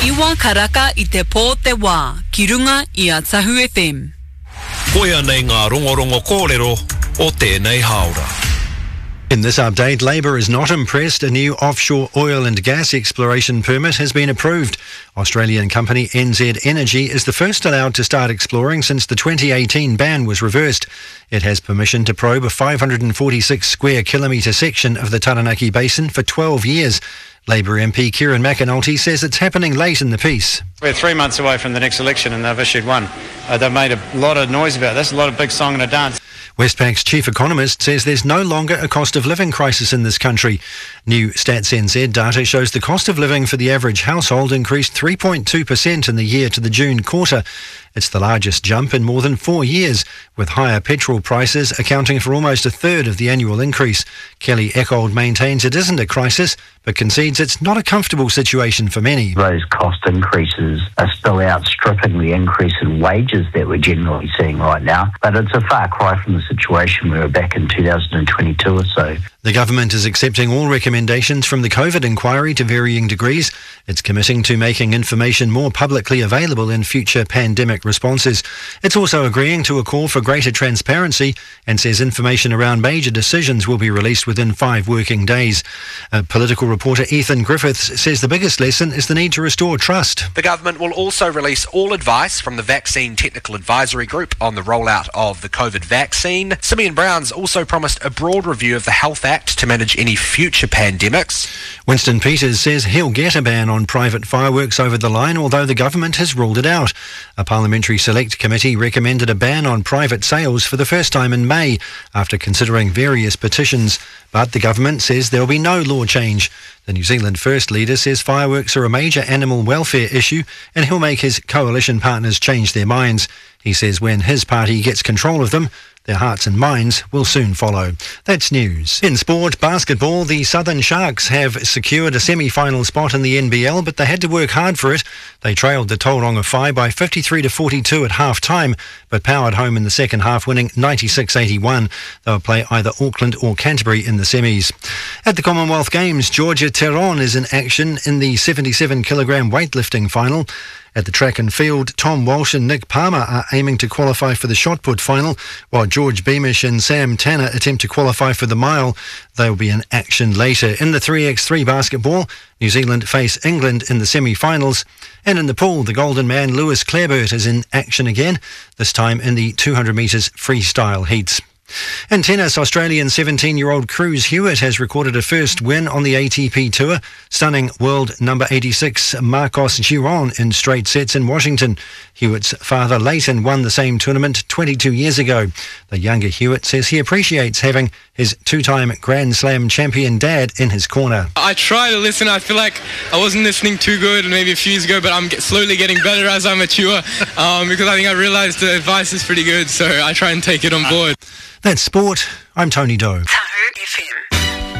Iwa karaka I te pō te wā, ki runga I a Tahu FM. Koia nei ngā rongorongo kōrero o tēnei haora. In this update, Labour is not impressed. A new offshore oil and gas exploration permit has been approved. Australian company NZ Energy is the first allowed to start exploring since the 2018 ban was reversed. It has permission to probe a 546 square kilometre section of the Taranaki Basin for 12 years. Labour MP Kieran McAnulty says it's happening late in the piece. We're 3 months away from the next election and they've issued one. They've made a lot of noise about this, a lot of big song and a dance. Westpac's chief economist says there's no longer a cost of living crisis in this country. New Stats NZ data shows the cost of living for the average household increased 3.2% in the year to the June quarter. It's the largest jump in more than 4 years, with higher petrol prices accounting for almost a third of the annual increase. Kelly Eckold maintains it isn't a crisis, but concedes it's not a comfortable situation for many. Those cost increases are still outstripping the increase in wages that we're generally seeing right now, but it's a far cry from the situation we were back in 2022 or so. The government is accepting all recommendations from the COVID inquiry to varying degrees. It's committing to making information more publicly available in future pandemic responses. It's also agreeing to a call for greater transparency and says information around major decisions will be released within 5 working days. Political reporter Ethan Griffiths says the biggest lesson is the need to restore trust. The government will also release all advice from the Vaccine Technical Advisory Group on the rollout of the COVID vaccine. Simeon Brown's also promised a broad review of the Health Act to manage any future pandemics. Winston Peters says he'll get a ban on private fireworks over the line, although the government has ruled it out. A parliamentary select committee recommended a ban on private sales for the first time in May after considering various petitions. But the government says there will be no law change. The New Zealand First leader says fireworks are a major animal welfare issue and he'll make his coalition partners change their minds. He says when his party gets control of them, their hearts and minds will soon follow. That's news. In sport, basketball, the Southern Sharks have secured a semi-final spot in the NBL, but they had to work hard for it. They trailed the Tauranga Whai by 53-42 at half-time, but powered home in the second half, winning 96-81. They'll play either Auckland or Canterbury in the semis. At the Commonwealth Games, Georgia Teron is in action in the 77-kilogram weightlifting final. At the track and field, Tom Walsh and Nick Palmer are aiming to qualify for the shot put final, while George Beamish and Sam Tanner attempt to qualify for the mile. They will be in action later. In the 3x3 basketball, New Zealand face England in the semi-finals. And in the pool, the golden man Lewis Clareburt is in action again, this time in the 200 metres freestyle heats. In tennis, Australian 17-year-old Cruz Hewitt has recorded a first win on the ATP Tour, stunning world number 86 Marcos Giron in straight sets in Washington. Hewitt's father Leighton won the same tournament 22 years ago. The younger Hewitt says he appreciates having his 2-time Grand Slam champion dad in his corner. I try to listen. I feel like I wasn't listening too good maybe a few years ago, but I'm slowly getting better as I mature because I think I realised the advice is pretty good, so I try and take it on board. That's sport. I'm Tony Doe.